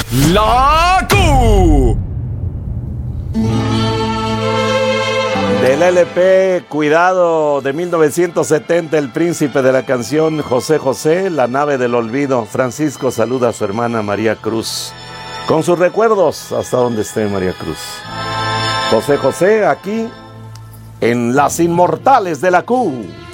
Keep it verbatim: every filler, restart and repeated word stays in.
La Q. Del L P Cuidado de mil novecientos setenta, el príncipe de la canción José José, La nave del olvido. Francisco saluda a su hermana María Cruz con sus recuerdos hasta donde esté María Cruz. José José aquí en Las Inmortales de la Q.